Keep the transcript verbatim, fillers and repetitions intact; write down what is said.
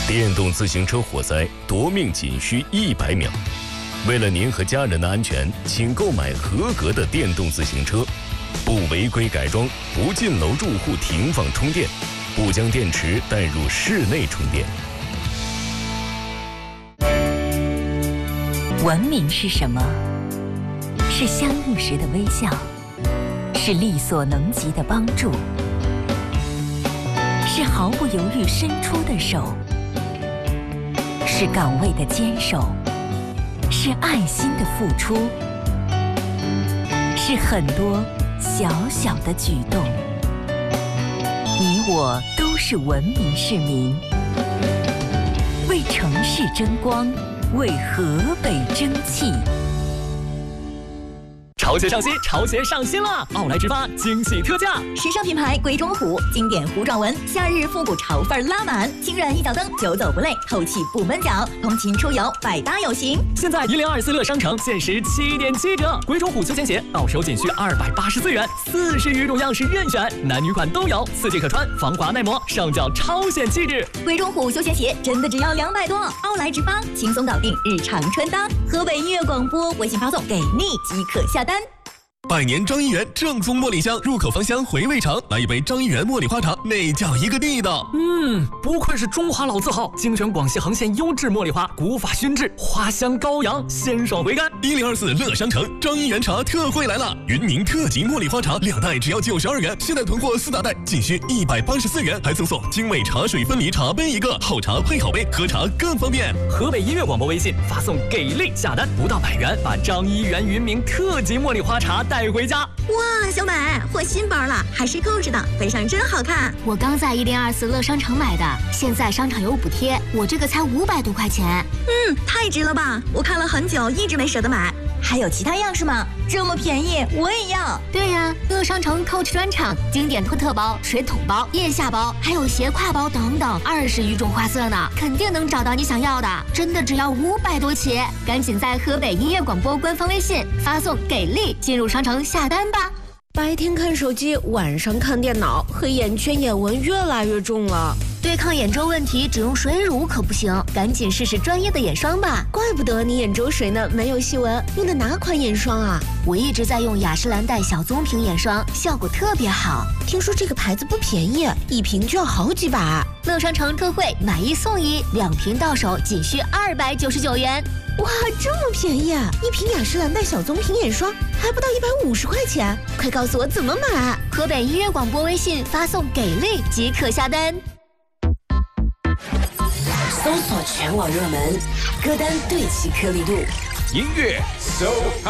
电动自行车火灾夺命仅需一百秒。为了您和家人的安全，请购买合格的电动自行车，不违规改装，不进楼住户停放充电，不将电池带入室内充电。 文明是什么？是相遇时的微笑，是力所能及的帮助，是毫不犹豫伸出的手，是岗位的坚守，是爱心的付出，是很多小小的举动。你我都是文明市民，为城市争光，为河北争气。 潮鞋上新，潮鞋上新了！奥莱直发惊喜特价， 时尚品牌鬼冢虎，经典糊状纹，夏日复古潮范拉满，轻软一脚蹬，久走不累，透气不闷脚，通勤出游百搭有型。 现在一零二四乐商城限时七点七折，鬼冢虎休闲鞋到手仅需二百八十四元，四十余种样式任选，男女款都有，四季可穿，防滑耐磨，上脚超显气质。 鬼冢虎休闲鞋真的只要两百多，奥莱直发轻松搞定日常穿搭。河北音乐广播微信发送给你即可下单。 百年张一元正宗茉莉香，入口芳香，回味长。来一杯张一元茉莉花茶，那叫一个地道。 嗯，不愧是中华老字号，精选广西恒县优质茉莉花，古法熏制，花香高扬，鲜爽回甘。 一零二四乐商城张一元茶特惠来了，云茗特级茉莉花茶两袋只要九十二元，现在囤货四大袋仅需一百八十四元，还赠送精美茶水分离茶杯一个，好茶配好杯，喝茶更方便。 河北音乐广播微信发送给力下单，不到百元，把张一元云茗特级茉莉花茶带回家。 哇，小美获新包了，还是购置的，背上真好看。 我刚在一零二四乐商城买的，现在商场有补贴，我这个才五百多块钱。 嗯，太值了吧！我看了很久，一直没舍得买。还有其他样式吗？这么便宜，我也要。 对呀、啊，乐商城 Coach 专场，经典托特包、水桶包、腋下包，还有斜挎包等等，二十余种花色呢，肯定能找到你想要的。真的只要五百多起，赶紧在河北音乐广播官方微信发送“给力”进入商城下单吧。 白天看手机，晚上看电脑，黑眼圈、眼纹越来越重了。 对抗眼周问题，只用水乳可不行，赶紧试试专业的眼霜吧。 怪不得你眼周水嫩，没有细纹，用的哪款眼霜啊？ 我一直在用雅诗兰黛小棕瓶眼霜，效果特别好。 听说这个牌子不便宜，一瓶就要好几百。 乐商城特惠，买一送一，两瓶到手仅需二百九十九元。 哇，这么便宜啊！一瓶雅诗兰黛小棕瓶眼霜还不到一百五十块钱，快告诉我怎么买！ 河北音乐广播微信发送“给力”即可下单。 搜索全网热门歌单，对齐颗粒度， 音乐搜。